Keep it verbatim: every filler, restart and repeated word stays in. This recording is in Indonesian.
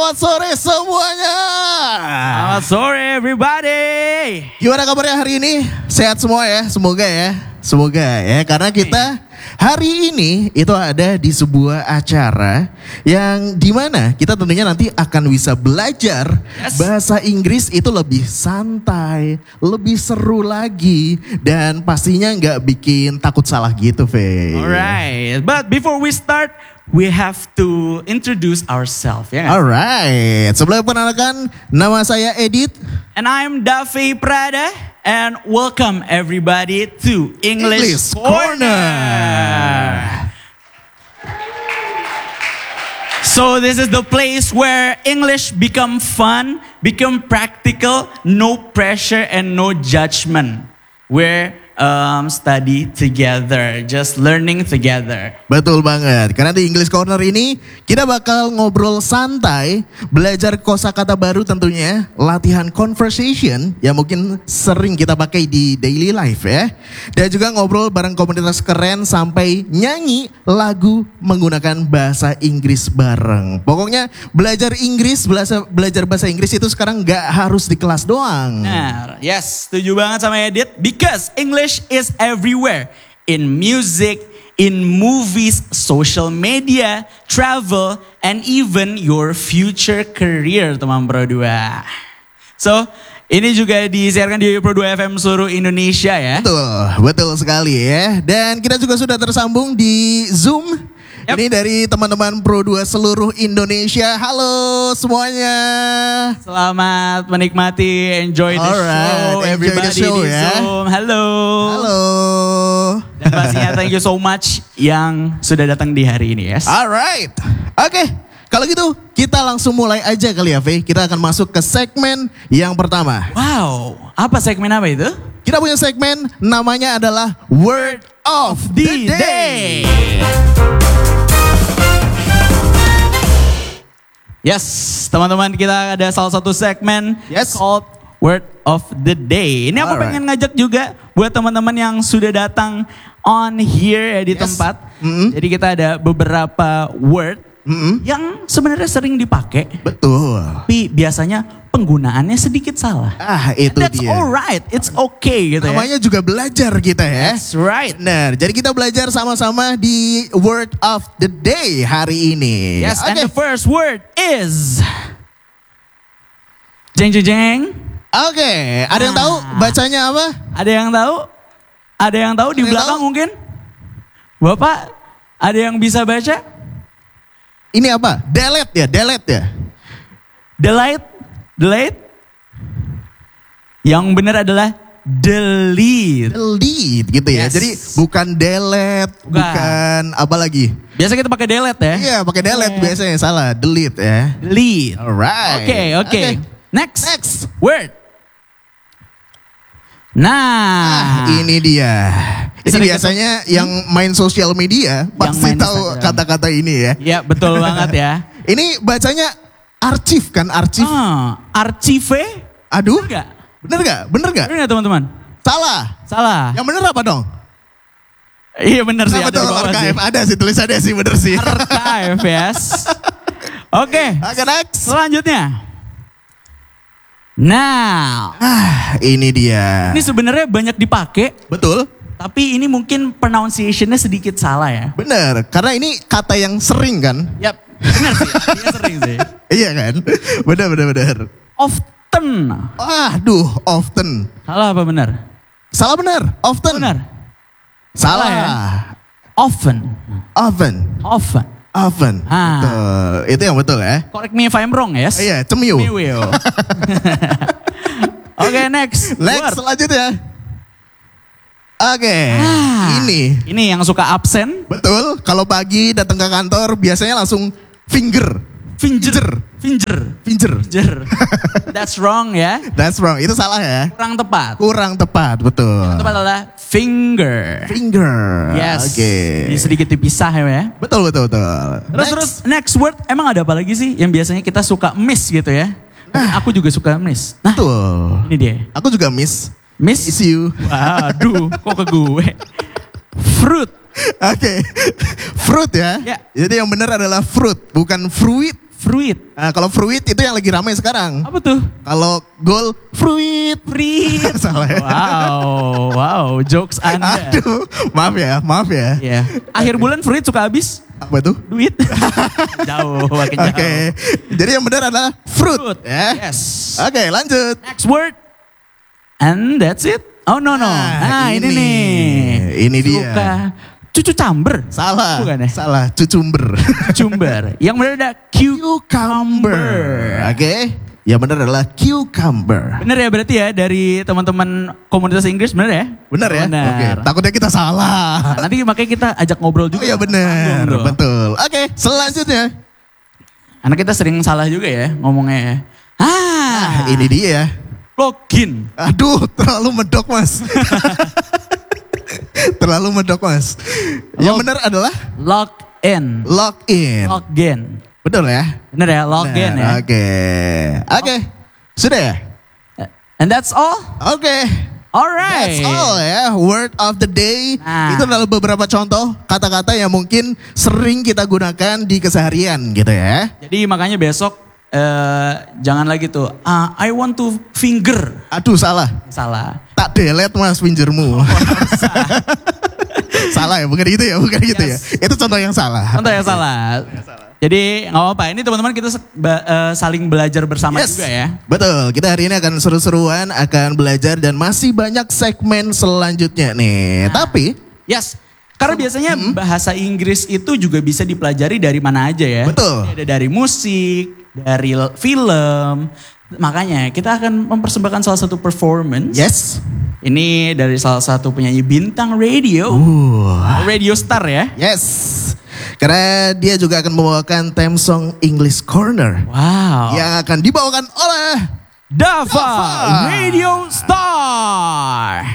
Selamat sore semuanya. Selamat sore everybody. Gimana kabarnya hari ini? Sehat semua ya, semoga ya. Semoga ya, karena kita hari ini itu ada di sebuah acara yang dimana kita tentunya nanti akan bisa belajar Yes. bahasa Inggris itu lebih santai, lebih seru lagi, dan pastinya nggak bikin takut salah gitu, Fe. Alright, but before we start, we have to introduce ourselves, ya. nggak? Alright, sebelum perkenalkan, nama saya Edit. And I'm Davi Prada, and welcome everybody to English, English Corner. Corner. So this is the place where English become fun, become practical, no pressure and no judgment. Where um, study together, just learning together. Betul banget, karena di English Corner ini kita bakal ngobrol santai, belajar kosakata baru tentunya, latihan conversation yang mungkin sering kita pakai di daily life ya. Dan juga ngobrol bareng komunitas keren sampai nyanyi lagu menggunakan bahasa Inggris bareng. Pokoknya belajar Inggris, belajar, belajar bahasa Inggris itu sekarang gak harus di kelas doang. Nah, yes, setuju banget sama Edit. Because English is everywhere. In music, in movies, social media, travel, and even your future career, teman Pro dua. So, ini juga disiarkan di Pro dua F M seluruh Indonesia ya. Betul, betul sekali ya. Dan kita juga sudah tersambung di Zoom. Yep. Ini dari teman-teman Pro dua seluruh Indonesia. Halo semuanya. Selamat menikmati, enjoy the Alright, show, enjoy the everybody show, di ya. Zoom. Halo. Halo. Dan pastinya thank you so much yang sudah datang di hari ini, yes. Alright. Oke, kalau gitu kita langsung mulai aja kali ya, Fe. Kita akan masuk ke segmen yang pertama. Wow, apa segmen apa itu? Kita punya segmen namanya adalah Word of the Day. Yes, teman-teman, kita ada salah satu segmen Yes. called Word of the Day. Ini aku Alright. pengen ngajak juga buat teman-teman yang sudah datang on here ya di Yes. tempat. Mm-mm. Jadi kita ada beberapa word Mm-mm. yang sebenarnya sering dipakai, Betul. tapi biasanya penggunaannya sedikit salah. Ah, itu And that's dia. alright, it's okay gitu ya. Namanya juga belajar kita ya. That's right. Benar, jadi kita belajar sama-sama di Word of the Day hari ini. Yes, and Oke. the first word is jeng jeng jeng. Oke, ada yang tahu Ah. bacanya apa? Ada yang tahu? Ada yang tahu di Ada yang belakang tahu? mungkin? Bapak, ada yang bisa baca? Ini apa? Delete ya, delete ya. Delete, delete. Yang benar adalah delete. Delete gitu ya. Yes. Jadi bukan delete, Bukan. bukan apa lagi? Biasa kita pakai delete ya? Iya, pakai delete Yeah. biasanya, salah. Delete ya. Delete. Alright. Oke, oke. Next. Next. Word. Ah, Nah, ini dia. Ini Sering biasanya yang main sosial media pasti main tahu Instagram. kata-kata ini ya. ya betul banget ya. Ini bacanya arsip kan, arsip. Ah, archive. Aduh. Bener nggak? Bener gak? Bener gak? Bener nggak teman-teman? Salah. Salah. Yang bener apa dong? Iya bener sih. Nah, ada di betul, bawah sih. archive. Ada sih tulisannya sih, bener sih. Archive, yes. Oke, Oke, next. selanjutnya. Nah, Ah, ini dia. ini sebenarnya banyak dipakai, Betul. tapi ini mungkin pronunciation-nya sedikit salah ya. Bener. Karena ini kata yang sering kan. Yap, benar sih. Dia sering sih. Iya kan? Bener, bener, bener. Often. Aduh, often. Salah apa benar? Salah bener. Often. Benar. Salah. Salah ya? Often. Often. Often. Often. Ah. Betul. Itu yang betul ya. Correct me if I'm wrong, yes? Iya, cemiu. We will. Oke, next. Next, Word. selanjutnya. Oke, Ah, ini. Ini yang suka absen. Betul, kalau pagi datang ke kantor biasanya langsung finger. Finger. Finger. Finger. Finger. That's wrong ya. That's wrong, itu salah ya. Kurang tepat. Kurang tepat, betul. Yang tepat adalah finger. Finger. Yes. Oke. Ini sedikit dipisah ya. Betul, betul, betul. Terus Next. terus next word emang ada apa lagi sih yang biasanya kita suka miss gitu ya? Aku juga suka miss. Nah, Betul. ini dia. Aku juga miss. Miss. Miss you. Waduh, kok ke gue. Fruit. Oke. Fruit ya. Ya. Jadi yang benar adalah fruit, bukan fruit. Fruit. Nah, kalau fruit itu yang lagi ramai sekarang. Apa tuh? Kalau goal fruit. Fruit. Salah ya. Wow, wow, jokes Anda. Aduh, maaf ya, maaf ya. Ya. Akhir bulan fruit suka habis Apa tuh? duit. Jauh, makin jauh. Oke, jadi yang benar adalah fruit. Fruit. Ya. Yes. Oke, lanjut. Next word. And that's it. Oh no no. Nah, ini, ini. nih. Ini dia. Suka cucu camber. Salah. Bukan ya? Salah, cucumber. Cucumber. Yang benar ada cucumber. Oke. Yang benar adalah cucumber. Bener ya berarti ya dari teman-teman komunitas Inggris bener ya? Benar ya? Benar. Oke. Takutnya kita salah. Nah, nanti makanya kita ajak ngobrol Oh juga. iya benar, Panggung, bro. betul. Oke, selanjutnya. Karena kita sering salah juga ya ngomongnya ya. Ah, Ah, ini dia. login. Aduh, terlalu medok mas. terlalu medok mas. Yang Log- benar adalah Login. login. Login. Betul ya? Bener ya, login ya. Benar, Oke, oke, sudah ya? And that's all? Oke. Alright. That's all ya, word of the day. Nah. Itu adalah beberapa contoh kata-kata yang mungkin sering kita gunakan di keseharian gitu ya. Jadi makanya besok eh, jangan lagi tuh, ah, I want to finger. Aduh salah, Salah. tak delete mas fingermu. Salah ya, bukan gitu ya, bukan gitu Yes. ya. Itu contoh yang salah. Contoh yang salah. Jadi nggak apa-apa. Ini teman-teman kita se- ba- eh, saling belajar bersama Yes. juga ya. Betul, kita hari ini akan seru-seruan, akan belajar dan masih banyak segmen selanjutnya nih. Nah. Tapi, Yes. Karena biasanya bahasa Inggris itu juga bisa dipelajari dari mana aja ya. Betul. Ada dari musik, dari l- film. Makanya kita akan mempersembahkan salah satu performance. yes. Ini dari salah satu penyanyi bintang radio. Uh, Radio star ya. yes. Karena dia juga akan membawakan theme song English Corner. Wow. Yang akan dibawakan oleh Dava, Dava. Radio Star.